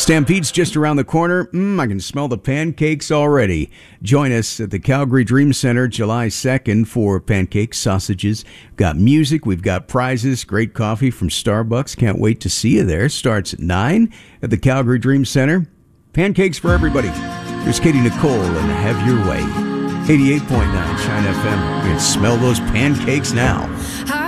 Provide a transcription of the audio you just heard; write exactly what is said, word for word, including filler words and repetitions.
Stampede's just around the corner. Mmm, I can smell the pancakes already. Join us at the Calgary Dream Center July second for pancakes, sausages. We've got music. We've got prizes. Great coffee from Starbucks. Can't wait to see you there. Starts at nine at the Calgary Dream Center. Pancakes for everybody. Here's Katie Nicole and Have Your Way. eighty-eight point nine Shine F M. You can smell those pancakes now.